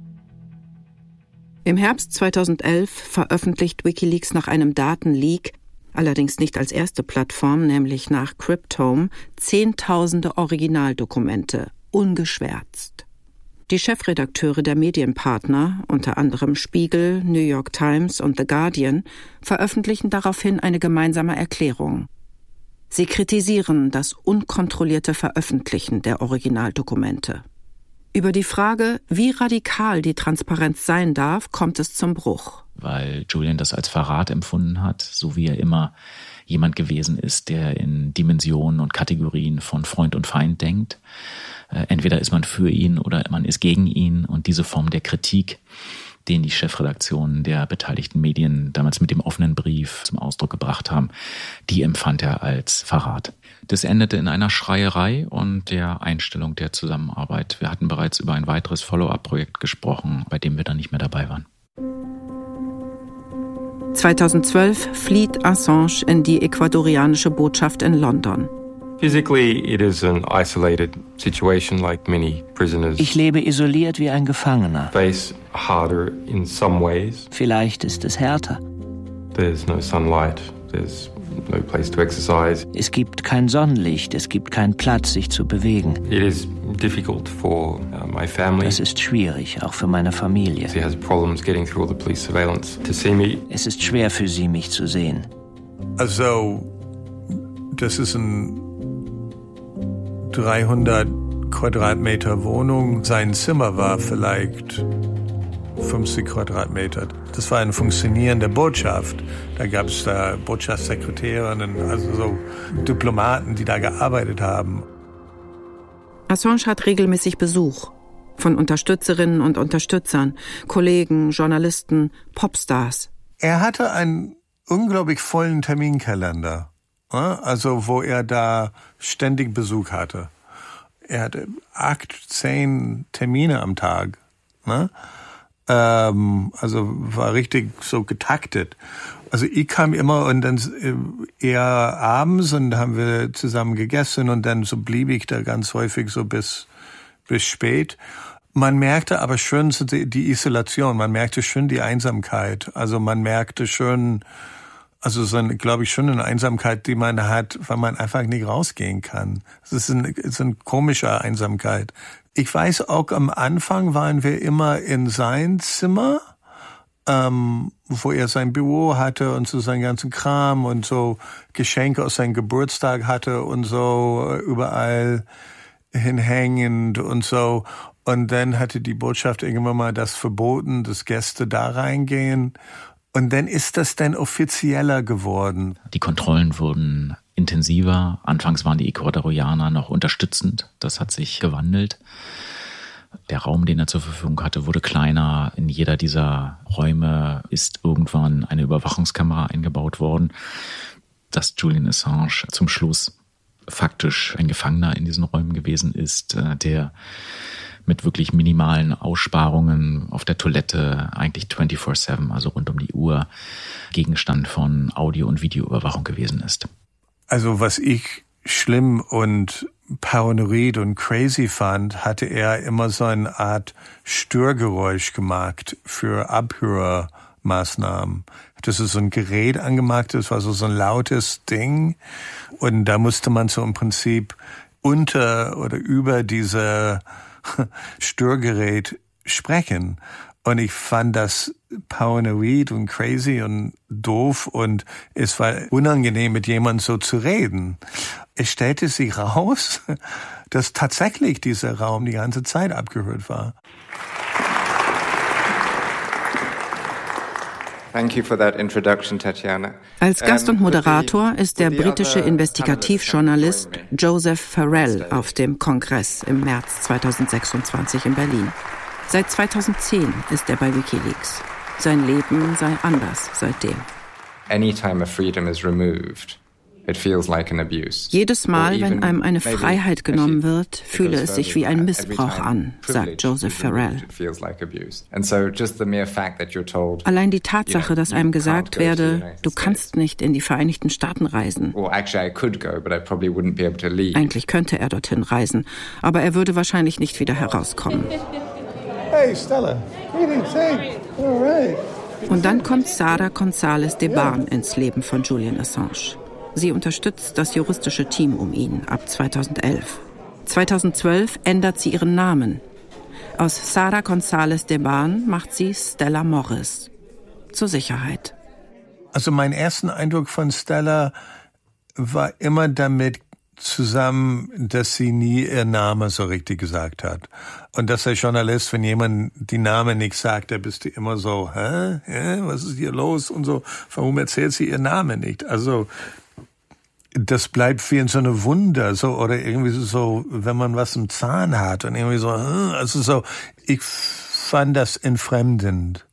Im Herbst zweitausendelf veröffentlicht WikiLeaks nach einem Datenleak, allerdings nicht als erste Plattform, nämlich nach Cryptome, zehntausende Originaldokumente, ungeschwärzt. Die Chefredakteure der Medienpartner, unter anderem Spiegel, New York Times und The Guardian, veröffentlichen daraufhin eine gemeinsame Erklärung. Sie kritisieren das unkontrollierte Veröffentlichen der Originaldokumente. Über die Frage, wie radikal die Transparenz sein darf, kommt es zum Bruch. Weil Julian das als Verrat empfunden hat, so wie er immer jemand gewesen ist, der in Dimensionen und Kategorien von Freund und Feind denkt. Entweder ist man für ihn oder man ist gegen ihn, und diese Form der Kritik, den die Chefredaktionen der beteiligten Medien damals mit dem offenen Brief zum Ausdruck gebracht haben, die empfand er als Verrat. Das endete in einer Schreierei und der Einstellung der Zusammenarbeit. Wir hatten bereits über ein weiteres Follow-up-Projekt gesprochen, bei dem wir dann nicht mehr dabei waren. zweitausendzwölf flieht Assange in die ecuadorianische Botschaft in London. Physically, it is an isolated situation like many prisoners. Ich lebe isoliert wie ein Gefangener. Face harder in some ways. Vielleicht ist es härter. There's no sunlight. There's no place to exercise. Es gibt kein Sonnenlicht, es gibt keinen Platz, sich zu bewegen. It is difficult for uh, my family. Das ist schwierig, auch für meine Familie. She has problems getting through all the police surveillance to see me. Es ist schwer für sie, mich zu sehen. Also, das ist ein dreihundert Quadratmeter Wohnung. Sein Zimmer war vielleicht fünfzig Quadratmeter. Das war eine funktionierende Botschaft. Da gab es da Botschaftssekretärinnen, also so Diplomaten, die da gearbeitet haben. Assange hat regelmäßig Besuch von Unterstützerinnen und Unterstützern, Kollegen, Journalisten, Popstars. Er hatte einen unglaublich vollen Terminkalender. Also wo er da ständig Besuch hatte. Er hatte acht, zehn Termine am Tag. Ne? Ähm, also war richtig so getaktet. Also ich kam immer und dann eher abends und dann haben wir zusammen gegessen und dann so blieb ich da ganz häufig so bis, bis spät. Man merkte aber schon die Isolation, man merkte schon die Einsamkeit. Also man merkte schon, Also so eine, glaube ich, schon eine Einsamkeit, die man hat, weil man einfach nicht rausgehen kann. Es ist eine, es ist eine komische Einsamkeit. Ich weiß auch, am Anfang waren wir immer in sein Zimmer, ähm, wo er sein Büro hatte und so seinen ganzen Kram und so Geschenke aus seinem Geburtstag hatte und so überall hinhängend und so. Und dann hatte die Botschaft irgendwann mal das verboten, dass Gäste da reingehen. Und dann ist das dann offizieller geworden. Die Kontrollen wurden intensiver. Anfangs waren die Ecuadorianer noch unterstützend. Das hat sich gewandelt. Der Raum, den er zur Verfügung hatte, wurde kleiner. In jeder dieser Räume ist irgendwann eine Überwachungskamera eingebaut worden, dass Julian Assange zum Schluss faktisch ein Gefangener in diesen Räumen gewesen ist, der mit wirklich minimalen Aussparungen auf der Toilette eigentlich vierundzwanzig sieben, also rund um die Uhr, Gegenstand von Audio- und Videoüberwachung gewesen ist. Also was ich schlimm und paranoid und crazy fand, hatte er immer so eine Art Störgeräusch gemacht für Abhörmaßnahmen. Das ist so ein Gerät angemacht, das war so, so ein lautes Ding. Und da musste man so im Prinzip unter oder über diese Störgerät sprechen. Und ich fand das paranoid und crazy und doof und es war unangenehm, mit jemandem so zu reden. Es stellte sich raus, dass tatsächlich dieser Raum die ganze Zeit abgehört war. Thank you for that introduction, Tatjana. Als Gast und Moderator ist der britische Investigativjournalist Joseph Farrell auf dem Kongress im März zweitausendsechsundzwanzig in Berlin. Seit zweitausendzehn ist er bei WikiLeaks. Sein Leben sei anders seitdem. Anytime a freedom is removed, it feels like an abuse. Jedes Mal, wenn einem eine Freiheit genommen wird, fühle es sich wie ein Missbrauch an, sagt Joseph Farrell. Allein die Tatsache, dass einem gesagt werde, du kannst nicht in die Vereinigten Staaten reisen. Eigentlich könnte er dorthin reisen, aber er würde wahrscheinlich nicht wieder herauskommen. Hey, Stella. Greetings. Hey. All right. Und dann kommt Sara González de Barn ins Leben von Julian Assange. Sie unterstützt das juristische Team um ihn ab zweitausendelf. zweitausendzwölf ändert sie ihren Namen. Aus Sara González de Barn macht sie Stella Morris. Zur Sicherheit. Also mein erster Eindruck von Stella war immer damit zusammen, dass sie nie ihr Name so richtig gesagt hat. Und dass der Journalist, wenn jemand die Namen nicht sagt, da bist du immer so, hä, hä, was ist hier los und so, warum erzählt sie ihr Name nicht? Also das bleibt wie in so eine Wunder, so, oder irgendwie so, wenn man was im Zahn hat und irgendwie so, also so, ich fand das entfremdend.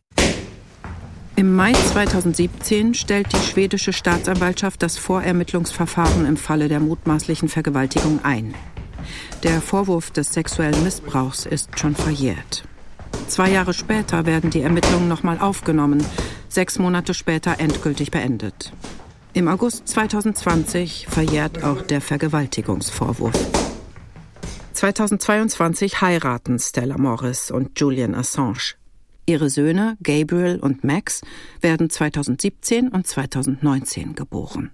Im Mai zweitausendsiebzehn stellt die schwedische Staatsanwaltschaft das Vorermittlungsverfahren im Falle der mutmaßlichen Vergewaltigung ein. Der Vorwurf des sexuellen Missbrauchs ist schon verjährt. Zwei Jahre später werden die Ermittlungen nochmal aufgenommen, sechs Monate später endgültig beendet. Im August zweitausendzwanzig verjährt auch der Vergewaltigungsvorwurf. zweitausendzweiundzwanzig heiraten Stella Morris und Julian Assange. Ihre Söhne Gabriel und Max werden zweitausendsiebzehn und zweitausendneunzehn geboren.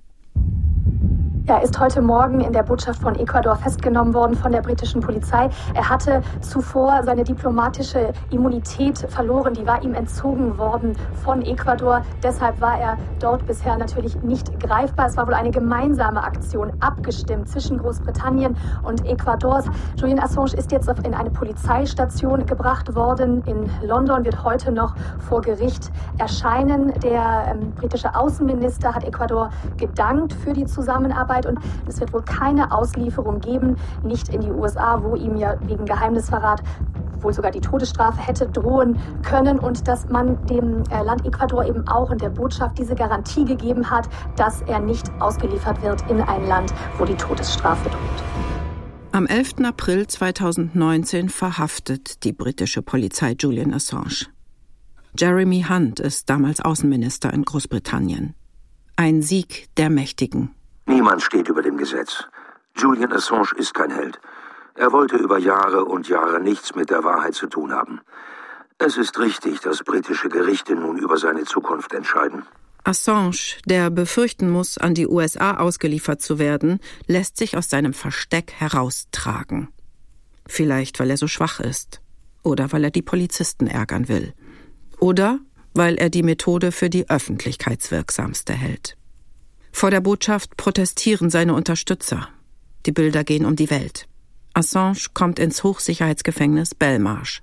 Er ist heute Morgen in der Botschaft von Ecuador festgenommen worden von der britischen Polizei. Er hatte zuvor seine diplomatische Immunität verloren. Die war ihm entzogen worden von Ecuador. Deshalb war er dort bisher natürlich nicht greifbar. Es war wohl eine gemeinsame Aktion, abgestimmt zwischen Großbritannien und Ecuador. Julian Assange ist jetzt in eine Polizeistation gebracht worden in London, wird heute noch vor Gericht erscheinen. Der ähm, britische Außenminister hat Ecuador gedankt für die Zusammenarbeit. Und es wird wohl keine Auslieferung geben, nicht in die U S A, wo ihm ja wegen Geheimnisverrat wohl sogar die Todesstrafe hätte drohen können. Und dass man dem Land Ecuador eben auch in der Botschaft diese Garantie gegeben hat, dass er nicht ausgeliefert wird in ein Land, wo die Todesstrafe droht. Am elften April zweitausendneunzehn verhaftet die britische Polizei Julian Assange. Jeremy Hunt ist damals Außenminister in Großbritannien. Ein Sieg der Mächtigen. Niemand steht über dem Gesetz. Julian Assange ist kein Held. Er wollte über Jahre und Jahre nichts mit der Wahrheit zu tun haben. Es ist richtig, dass britische Gerichte nun über seine Zukunft entscheiden. Assange, der befürchten muss, an die U S A ausgeliefert zu werden, lässt sich aus seinem Versteck heraustragen. Vielleicht, weil er so schwach ist. Oder weil er die Polizisten ärgern will. Oder weil er die Methode für die öffentlichkeitswirksamste hält. Vor der Botschaft protestieren seine Unterstützer. Die Bilder gehen um die Welt. Assange kommt ins Hochsicherheitsgefängnis Belmarsh.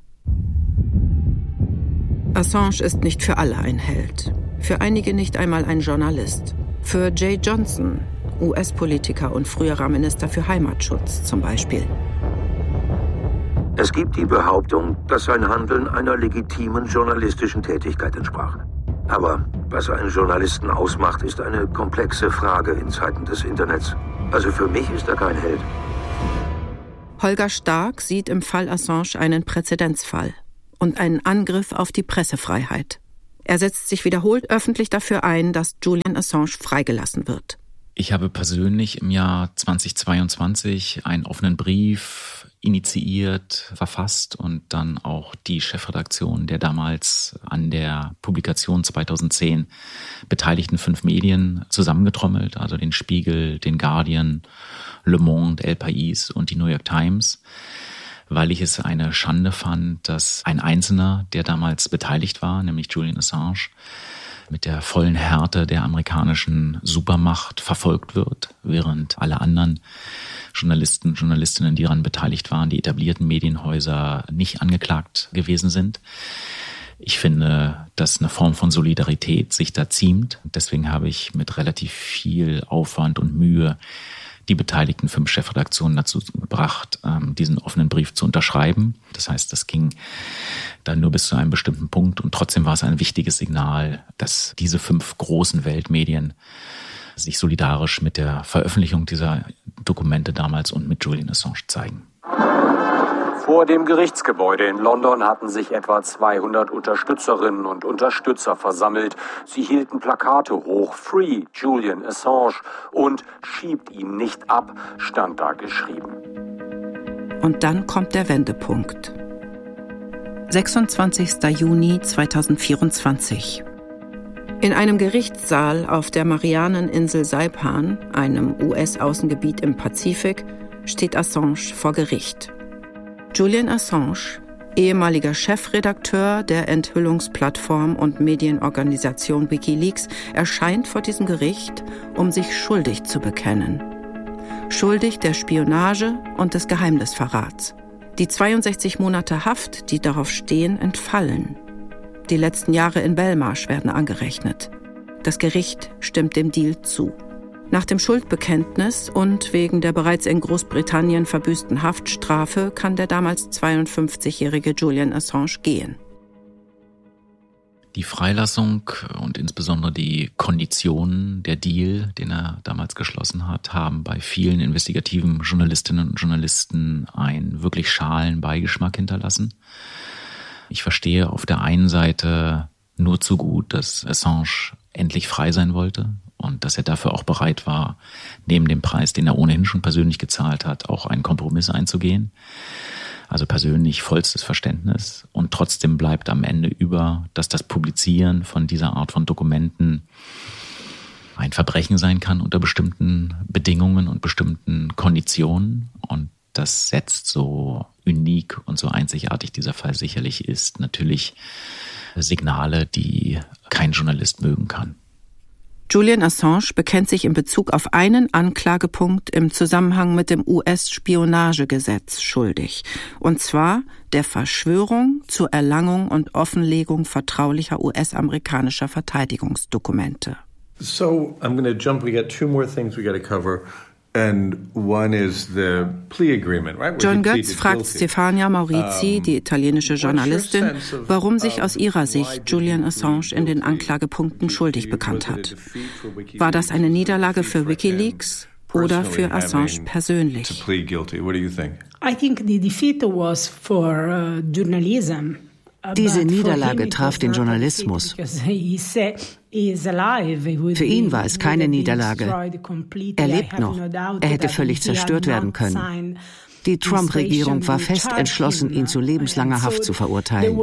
Assange ist nicht für alle ein Held. Für einige nicht einmal ein Journalist. Für Jay Johnson, U S-Politiker und früherer Minister für Heimatschutz zum Beispiel. Es gibt die Behauptung, dass sein Handeln einer legitimen journalistischen Tätigkeit entsprach. Aber was einen Journalisten ausmacht, ist eine komplexe Frage in Zeiten des Internets. Also für mich ist er kein Held. Holger Stark sieht im Fall Assange einen Präzedenzfall und einen Angriff auf die Pressefreiheit. Er setzt sich wiederholt öffentlich dafür ein, dass Julian Assange freigelassen wird. Ich habe persönlich im Jahr zweitausendzweiundzwanzig einen offenen Brief initiiert, verfasst und dann auch die Chefredaktion der damals an der Publikation zweitausendzehn beteiligten fünf Medien zusammengetrommelt, also den Spiegel, den Guardian, Le Monde, El País und die New York Times, weil ich es eine Schande fand, dass ein Einzelner, der damals beteiligt war, nämlich Julian Assange, mit der vollen Härte der amerikanischen Supermacht verfolgt wird, während alle anderen Journalisten und Journalistinnen, die daran beteiligt waren, die etablierten Medienhäuser, nicht angeklagt gewesen sind. Ich finde, dass eine Form von Solidarität sich da ziemt. Deswegen habe ich mit relativ viel Aufwand und Mühe die beteiligten fünf Chefredaktionen dazu gebracht, diesen offenen Brief zu unterschreiben. Das heißt, das ging dann nur bis zu einem bestimmten Punkt. Und trotzdem war es ein wichtiges Signal, dass diese fünf großen Weltmedien sich solidarisch mit der Veröffentlichung dieser Dokumente damals und mit Julian Assange zeigen. Vor dem Gerichtsgebäude in London hatten sich etwa zweihundert Unterstützerinnen und Unterstützer versammelt. Sie hielten Plakate hoch, Free Julian Assange und schiebt ihn nicht ab, stand da geschrieben. Und dann kommt der Wendepunkt. sechsundzwanzigster Juni zweitausendvierundzwanzig. In einem Gerichtssaal auf der Marianeninsel Saipan, einem U S-Außengebiet im Pazifik, steht Assange vor Gericht. Julian Assange, ehemaliger Chefredakteur der Enthüllungsplattform und Medienorganisation WikiLeaks, erscheint vor diesem Gericht, um sich schuldig zu bekennen. Schuldig der Spionage und des Geheimnisverrats. Die zweiundsechzig Monate Haft, die darauf stehen, entfallen. Die letzten Jahre in Belmarsh werden angerechnet. Das Gericht stimmt dem Deal zu. Nach dem Schuldbekenntnis und wegen der bereits in Großbritannien verbüßten Haftstrafe kann der damals zweiundfünfzigjährige Julian Assange gehen. Die Freilassung und insbesondere die Konditionen, der Deal, den er damals geschlossen hat, haben bei vielen investigativen Journalistinnen und Journalisten einen wirklich schalen Beigeschmack hinterlassen. Ich verstehe auf der einen Seite nur zu gut, dass Assange endlich frei sein wollte und dass er dafür auch bereit war, neben dem Preis, den er ohnehin schon persönlich gezahlt hat, auch einen Kompromiss einzugehen. Also persönlich vollstes Verständnis. Und trotzdem bleibt am Ende über, dass das Publizieren von dieser Art von Dokumenten ein Verbrechen sein kann unter bestimmten Bedingungen und bestimmten Konditionen. Und das setzt, so unik und so einzigartig dieser Fall sicherlich ist, natürlich Signale, die kein Journalist mögen kann. Julian Assange bekennt sich in Bezug auf einen Anklagepunkt im Zusammenhang mit dem U S-Spionagegesetz schuldig. Und zwar der Verschwörung zur Erlangung und Offenlegung vertraulicher U S-amerikanischer Verteidigungsdokumente. So, I'm going to jump. We got two more things we got to cover. And one is the plea agreement, right? John Götz fragt Stefania Maurizi, die italienische Journalistin, warum sich aus ihrer Sicht Julian Assange in den Anklagepunkten schuldig bekannt hat. War das eine Niederlage für WikiLeaks oder für Assange persönlich? I think the defeat was for journalism. Diese Niederlage traf den Journalismus. Für ihn war es keine Niederlage. Er lebt noch. Er hätte völlig zerstört werden können. Die Trump-Regierung war fest entschlossen, ihn zu lebenslanger Haft zu verurteilen.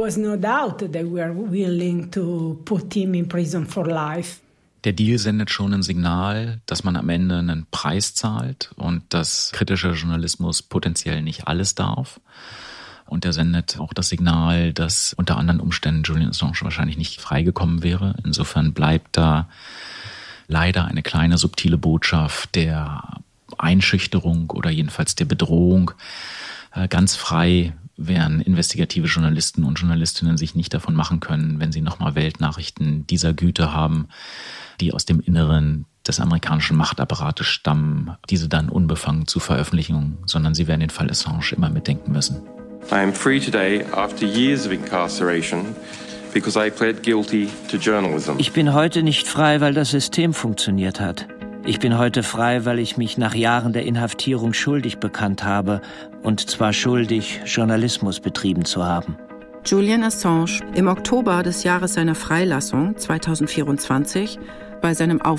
Der Deal sendet schon ein Signal, dass man am Ende einen Preis zahlt und dass kritischer Journalismus potenziell nicht alles darf. Und er sendet auch das Signal, dass unter anderen Umständen Julian Assange wahrscheinlich nicht freigekommen wäre. Insofern bleibt da leider eine kleine subtile Botschaft der Einschüchterung oder jedenfalls der Bedrohung. Ganz frei wären investigative Journalisten und Journalistinnen sich nicht davon machen können, wenn sie nochmal Weltnachrichten dieser Güte haben, die aus dem Inneren des amerikanischen Machtapparates stammen, diese dann unbefangen zu veröffentlichen, sondern sie werden den Fall Assange immer mitdenken müssen. I am free today after years of incarceration because I pled guilty to journalism. Ich bin heute nicht frei, weil das System funktioniert hat. Ich bin heute frei, weil ich mich nach Jahren der Inhaftierung schuldig bekannt habe, und zwar schuldig, Journalismus betrieben zu haben. Julian Assange im Oktober des Jahres seiner Freilassung zweitausendvierundzwanzig bei seinem Aufenthalt